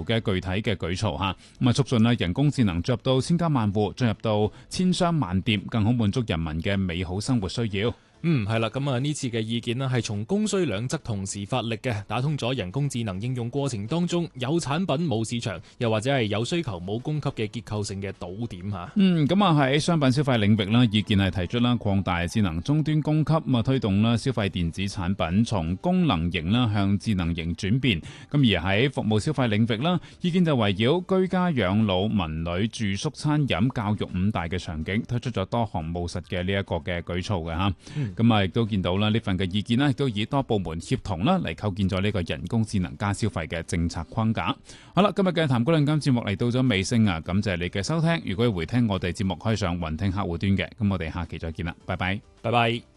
嘅具體嘅舉措嚇，咁啊促進咧人工智能進入到千家萬戶，進入到千商萬店，更好滿足人民嘅美好生活需要。 係啦，咁啊呢次嘅意見呢係從供需兩側同時發力嘅，打通咗人工智能應用過程當中有產品冇市場，又或者係有需求冇供給嘅結構性嘅堵點嚇。 咁啊喺商品消費領域啦，意見係提出啦擴大智能終端供給，咁啊推動啦消費電子產品從功能型啦向智能型轉變。咁而喺服務消費領域啦，意見就圍繞居家養老、文旅、住宿、餐飲、教育5大嘅場景，推出咗多項務實嘅呢一個嘅舉措嘅嚇。咁啊，亦都見到啦，呢份嘅意見啦，亦都以多部門協同啦嚟構建咗呢個人工智能加消費嘅政策框架。好啦，今日嘅談股論金節目嚟到咗尾聲啊，感謝你嘅收聽。如果要回聽我哋節目，可以上雲聽客戶端嘅。咁我哋下期再見啦，拜拜， 拜拜。